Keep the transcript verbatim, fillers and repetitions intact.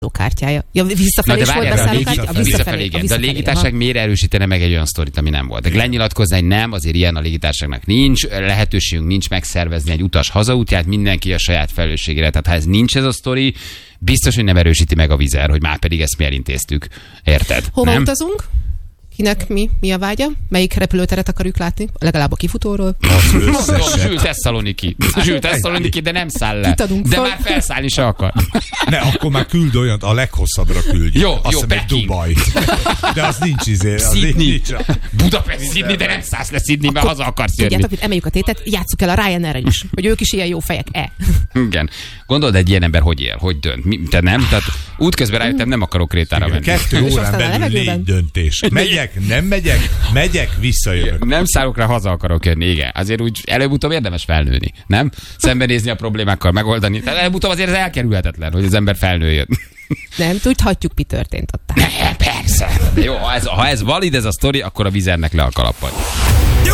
kártyája. Ja, visszafelé is volt beszállókártya? A visszafelé, igen. De a légitársaság miért erősítene meg egy olyan sztorit, ami nem volt? De lenyilatkozni, hogy nem, azért ilyen a légitársaságnak nincs, lehetőségünk nincs megszervezni egy utas hazaútját, mindenki a saját felelősségére. Tehát ha ez nincs ez a sztori, biztos, hogy nem erősíti meg a Vizer, hogy már pedig ezt mi elintéztük. Érted? Hova nem? utazunk? Kinek mi? Mi a vágya? Melyik repülőteret akarjuk látni? Legalább a kifutóról. Zsül Tesszaloniki. Zsül Tesszaloniki, de nem száll le. De fel. már felszállni se akar. Ne, akkor már küld olyat, a leghosszabbra küldj. Jó, azt jó, Peking. Dubaj. De az nincs izé. Sydney. Budapest, Sydney, de nem szállsz le Sydneybe, haza akarsz jönni. Tudjátok, hogy emeljük a tétet, játsszuk el a Ryanair-en is, hogy ők is ilyen jó fejek-e. Igen. Gondold, egy ilyen ember hogy él, hogy dönt. Mi, te nem? Tehát útközben rájöttem, nem akarok Krétára menni. Kettő órán belül légy döntés. Megyek, nem megyek, megyek, visszajövök. Nem szállok rá, haza akarok jönni, igen. Azért úgy előbb-utóbb érdemes felnőni, nem? Szembenézni a problémákkal, megoldani. Tehát előbb-utóbb azért ez elkerülhetetlen, hogy az ember felnőjön. Nem tudhatjuk, mi történt ott. Ne, persze. De jó, ha ez, ha ez valid ez a sztori, akkor a Vizernek le a kalappal.